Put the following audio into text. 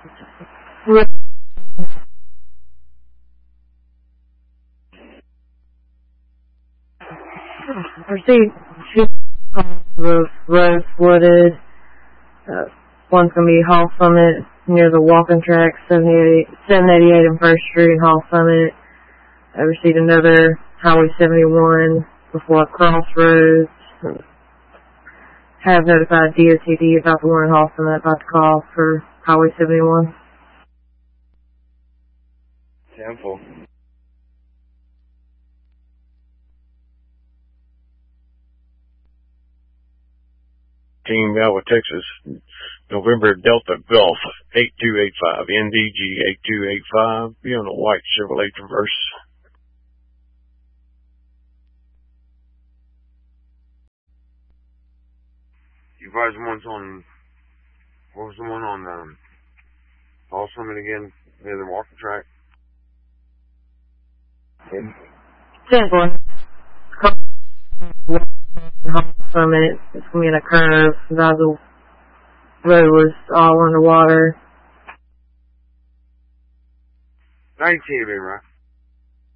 Proceed. The road flooded. One's going to be Hall Summit near the walking track, 788 and 1st Street, Hall Summit. I received another Highway 71 before Crossroads. Have notified DOTD about the one in Hall Summit, about to call for Highway 71. 10-4. Team Alva, Texas, November Delta Golf 8285, NDG 8285, be on a white Chevrolet Traverse. You guys, one's on, what was the one on Hall Summit again, near the walking track? 10-4. Hall Summit. It's going to be in a curve. The road was all underwater. 19, right?